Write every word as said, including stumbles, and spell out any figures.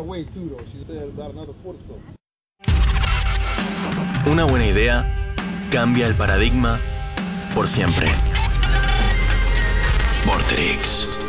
weight too, though. She said about another foot or so. Una buena idea cambia el paradigma por siempre. Vorterix.